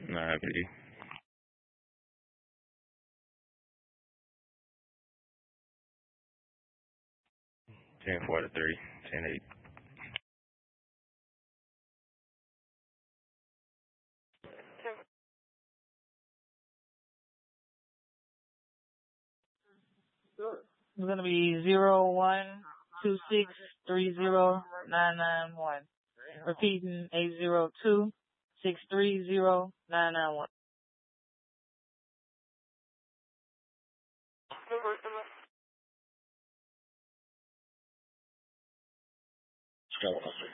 Nah, PD. 10-4 to 3. 10-8. It's gonna be 0126309991. Repeating 802-630-991. Go.